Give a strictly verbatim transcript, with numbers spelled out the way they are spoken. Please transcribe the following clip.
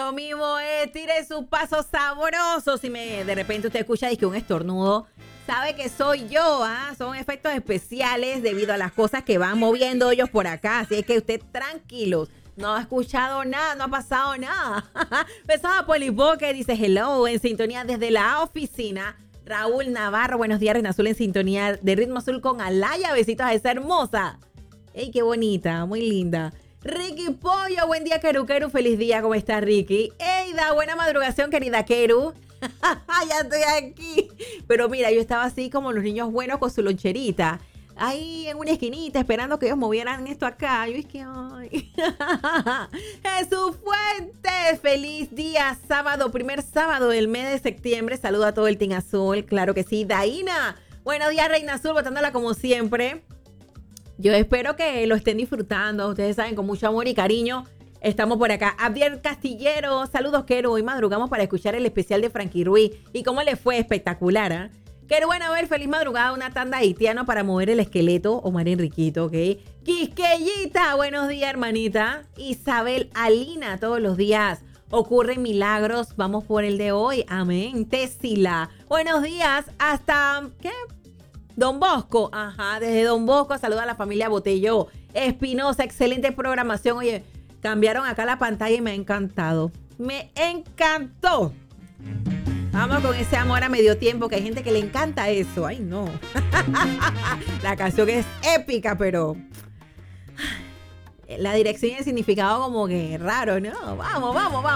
Eso mismo es, tire sus pasos sabrosos. Si me, de repente usted escucha que un estornudo, sabe que soy yo, ¿ah? Son efectos especiales debido a las cosas que van moviendo ellos por acá. Así es que usted tranquilos. No ha escuchado nada, no ha pasado nada. Besos a Polipo que dice hello, en sintonía desde la oficina. Raúl Navarro, buenos días, Reina Azul en sintonía de Ritmo Azul con Alaya. Besitos a esa hermosa. ¡Ey, qué bonita! Muy linda. Ricky Pollo, buen día, Keru Keru. Feliz día, ¿cómo está Ricky? Eida, buena madrugación, querida Keru. Ya estoy aquí. Pero mira, yo estaba así como los niños buenos con su loncherita. Ahí en una esquinita esperando que ellos movieran esto acá. Yo es que, ay. Jesús Fuentes, feliz día, sábado, primer sábado del mes de septiembre. Saludo a todo el Team Azul, claro que sí. Daina, buenos días, Reina Azul, botándola como siempre. Yo espero que lo estén disfrutando. Ustedes saben, con mucho amor y cariño estamos por acá. Abdiel Castillero, saludos, Quero. Hoy madrugamos para escuchar el especial de Frankie Ruiz. ¿Y cómo le fue? Espectacular, ¿eh? Qué bueno ver, feliz madrugada, una tanda haitiana para mover el esqueleto. Omar Enriquito, ¿ok? Quisqueyita, buenos días, hermanita. Isabel Alina, todos los días ocurren milagros. Vamos por el de hoy, amén. Tesila, buenos días, hasta, ¿qué? Don Bosco, ajá, desde Don Bosco, saluda a la familia Botello. Espinosa, excelente programación. Oye, cambiaron acá la pantalla y me ha encantado. Me encantó. Vamos con ese amor a medio tiempo, que hay gente que le encanta eso. Ay, no. La canción es épica, pero la dirección y el significado como que raro, ¿no? Vamos, vamos, vamos.